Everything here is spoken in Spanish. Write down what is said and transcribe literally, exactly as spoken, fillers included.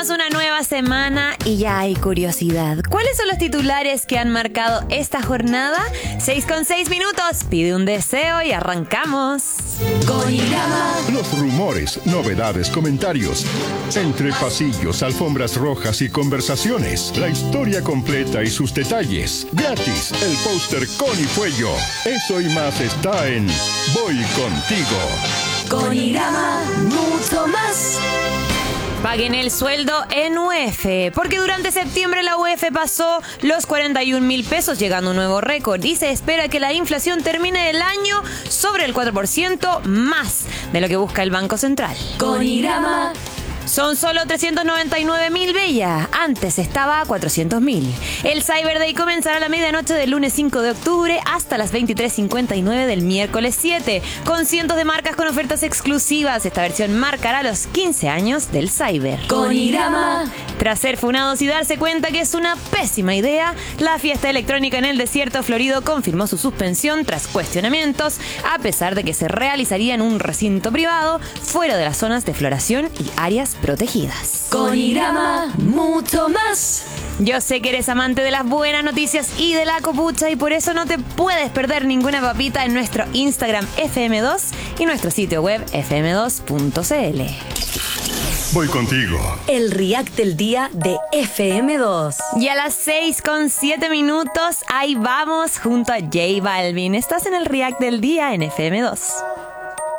Una nueva semana y ya hay curiosidad. ¿Cuáles son los titulares que han marcado esta jornada? seis con seis minutos. Pide un deseo y arrancamos. Conirama. Los rumores, novedades, comentarios. Entre pasillos, alfombras rojas y conversaciones. La historia completa y sus detalles. Gratis, el póster Connie Fuello. Eso y más está en Voy Contigo. Conirama, mucho más. Paguen el sueldo en U E F, porque durante septiembre la U E F pasó los cuarenta y un mil pesos, llegando a un nuevo récord, y se espera que la inflación termine el año sobre el cuatro por ciento más de lo que busca el Banco Central. Conirama. Son solo trescientos noventa y nueve mil, Bella. Antes estaba a cuatrocientos mil. El Cyber Day comenzará a la medianoche del lunes cinco de octubre hasta las veintitrés cincuenta y nueve del miércoles siete, con cientos de marcas con ofertas exclusivas. Esta versión marcará los quince años del Cyber. Conirama. Tras ser funados y darse cuenta que es una pésima idea, la fiesta electrónica en el desierto florido confirmó su suspensión tras cuestionamientos, a pesar de que se realizaría en un recinto privado, fuera de las zonas de floración y áreas protegidas. Conirama, mucho más. Yo sé que eres amante de las buenas noticias y de la copucha, y por eso no te puedes perder ninguna papita en nuestro Instagram F M dos y nuestro sitio web f m dos punto c l. Voy contigo. El React del día de F M dos. Y a las seis con siete minutos, ahí vamos junto a J Balvin. Estás en el React del día en F M dos.